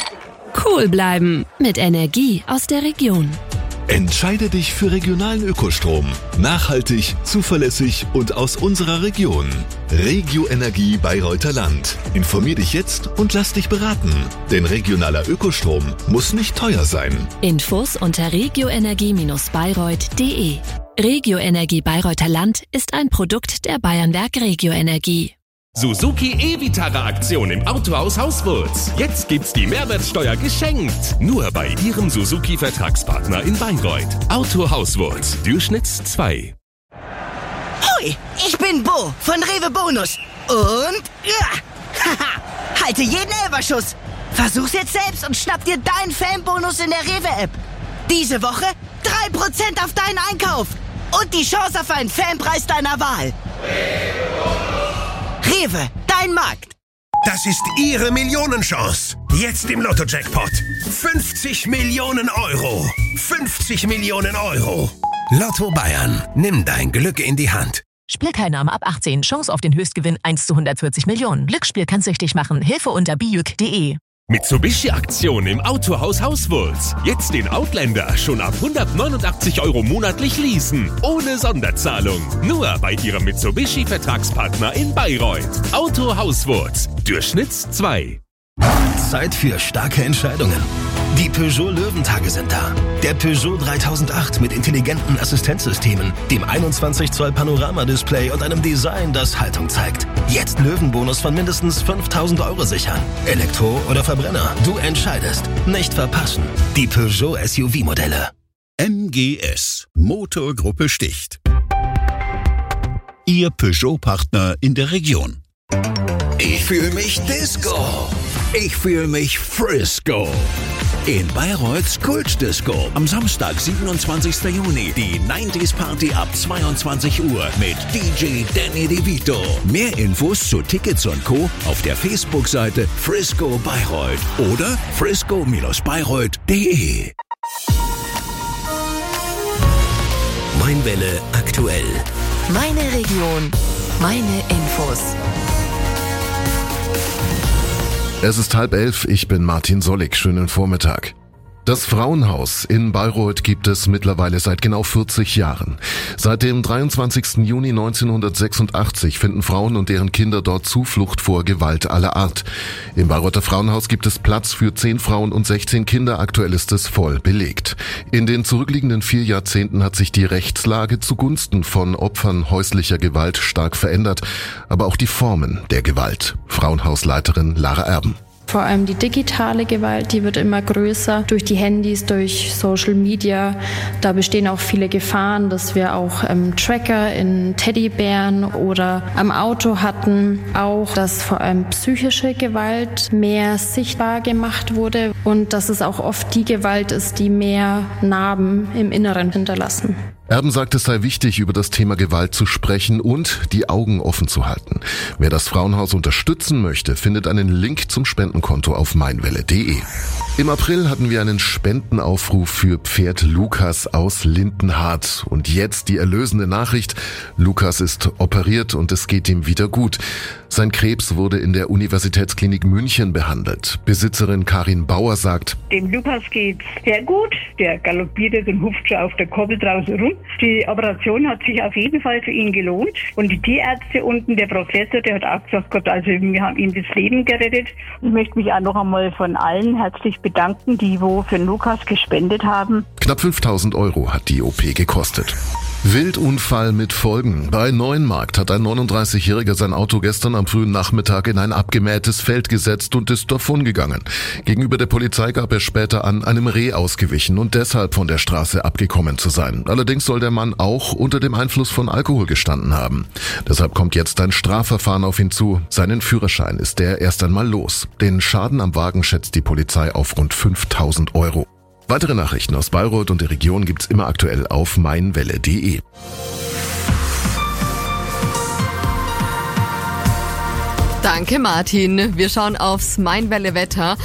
Cool bleiben mit Energie aus der Region. Entscheide dich für regionalen Ökostrom. Nachhaltig, zuverlässig und aus unserer Region. Regio Energie Bayreuther Land. Informier dich jetzt und lass dich beraten. Denn regionaler Ökostrom muss nicht teuer sein. Infos unter regioenergie-bayreuth.de. Regio Energie Bayreuther Land ist ein Produkt der Bayernwerk Regio Energie. Suzuki E-Vitara-Aktion im Autohaus Hauswurz. Jetzt gibt's die Mehrwertsteuer geschenkt. Nur bei Ihrem Suzuki-Vertragspartner in Bayreuth. Autohaus Wurz, Durchschnitts 2. Hoi, ich bin Bo von Rewe Bonus. Und halte jeden Elferschuss. Versuch's jetzt selbst und schnapp dir deinen Fanbonus in der Rewe-App. Diese Woche 3% auf deinen Einkauf. Und die Chance auf einen Fanpreis deiner Wahl. Rewe, dein Markt. Das ist Ihre Millionenchance. Jetzt im Lotto-Jackpot. 50 Millionen Euro. 50 Millionen Euro. Lotto Bayern. Nimm dein Glück in die Hand. Spielteilnahme ab 18. Chance auf den Höchstgewinn 1 zu 140 Millionen. Glücksspiel kann süchtig machen. Hilfe unter bijuk.de. Mitsubishi-Aktion im Autohaus Hauswurz. Jetzt den Outlander schon ab 189 € monatlich leasen. Ohne Sonderzahlung. Nur bei Ihrem Mitsubishi-Vertragspartner in Bayreuth. Autohaus Wurz. Durchschnitts 2. Zeit für starke Entscheidungen. Die Peugeot Löwentage sind da. Der Peugeot 3008 mit intelligenten Assistenzsystemen, dem 21 Zoll Panoramadisplay und einem Design, das Haltung zeigt. Jetzt Löwenbonus von mindestens 5.000 € sichern. Elektro oder Verbrenner, du entscheidest. Nicht verpassen. Die Peugeot SUV-Modelle. MGS. Motorgruppe Sticht. Ihr Peugeot-Partner in der Region. Ich fühle mich Disco. Ich fühle mich Frisco. In Bayreuths Kultdisco am Samstag, 27. Juni, die 90s Party ab 22 Uhr mit DJ Danny DeVito. Mehr Infos zu Tickets und Co. auf der Facebook-Seite Frisco Bayreuth oder frisco-bayreuth.de. Mainwelle aktuell. Meine Region. Meine Infos. Es ist 10:30, ich bin Martin Sollig. Schönen Vormittag. Das Frauenhaus in Bayreuth gibt es mittlerweile seit genau 40 Jahren. Seit dem 23. Juni 1986 finden Frauen und deren Kinder dort Zuflucht vor Gewalt aller Art. Im Bayreuther Frauenhaus gibt es Platz für 10 Frauen und 16 Kinder. Aktuell ist es voll belegt. In den zurückliegenden 4 Jahrzehnten hat sich die Rechtslage zugunsten von Opfern häuslicher Gewalt stark verändert, aber auch die Formen der Gewalt. Frauenhausleiterin Lara Erben. Vor allem die digitale Gewalt, die wird immer größer durch die Handys, durch Social Media. Da bestehen auch viele Gefahren, dass wir auch Tracker in Teddybären oder am Auto hatten. Auch, dass vor allem psychische Gewalt mehr sichtbar gemacht wurde und dass es auch oft die Gewalt ist, die mehr Narben im Inneren hinterlassen. Erben sagt, es sei wichtig, über das Thema Gewalt zu sprechen und die Augen offen zu halten. Wer das Frauenhaus unterstützen möchte, findet einen Link zum Spendenkonto auf mainwelle.de. Im April hatten wir einen Spendenaufruf für Pferd Lukas aus Lindenhardt. Und jetzt die erlösende Nachricht. Lukas ist operiert und es geht ihm wieder gut. Sein Krebs wurde in der Universitätsklinik München behandelt. Besitzerin Karin Bauer sagt: Dem Lukas geht's sehr gut. Der galoppiert jetzt und hupft schon auf der Koppel draußen rum. Die Operation hat sich auf jeden Fall für ihn gelohnt. Und die Tierärzte unten, der Professor, der hat auch gesagt gehabt, also wir haben ihm das Leben gerettet. Ich möchte mich auch noch einmal von allen herzlich bedanken, die wo für den Lukas gespendet haben. Knapp 5.000 € hat die OP gekostet. Wildunfall mit Folgen. Bei Neuenmarkt hat ein 39-Jähriger sein Auto gestern am frühen Nachmittag in ein abgemähtes Feld gesetzt und ist davongegangen. Gegenüber der Polizei gab er später an, einem Reh ausgewichen und deshalb von der Straße abgekommen zu sein. Allerdings soll der Mann auch unter dem Einfluss von Alkohol gestanden haben. Deshalb kommt jetzt ein Strafverfahren auf ihn zu. Seinen Führerschein ist er erst einmal los. Den Schaden am Wagen schätzt die Polizei auf rund 5.000 €. Weitere Nachrichten aus Bayreuth und der Region gibt's immer aktuell auf mainwelle.de. Danke Martin. Wir schauen aufs Mainwelle Wetter.